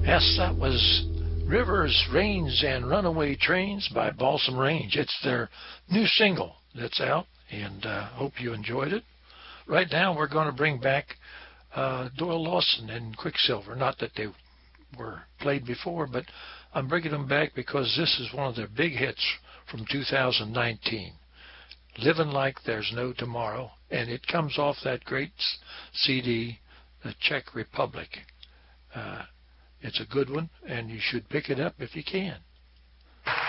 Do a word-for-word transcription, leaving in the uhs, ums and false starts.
Yes, that was Rivers, Rains, and Runaway Trains by Balsam Range. It's their new single that's out, and uh, hope you enjoyed it. Right now, we're going to bring back uh, Doyle Lawson and Quicksilver. Not that they were played before, but I'm bringing them back because this is one of their big hits from two thousand nineteen. Living Like There's No Tomorrow, and it comes off that great C D, The Czech Republic. Uh, it's a good one, and you should pick it up if you can.